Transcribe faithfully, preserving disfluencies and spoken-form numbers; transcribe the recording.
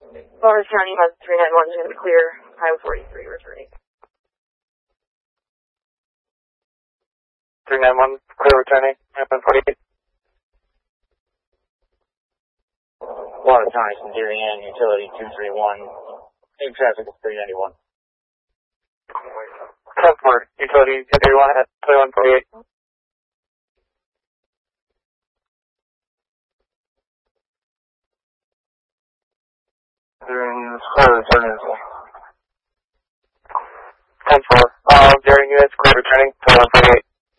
Lawrence County has three nine one is going to be clear. Highway forty-three returning. three nine one, clear returning. Highway forty-eight. Lawrence County, from Darien, utility two three one. New traffic is three ninety-one. Transport, utility two three one at twenty-one forty-eight. Darien is clear returning. Transport, uh, Darien units, clear returning, twenty-one forty-eight.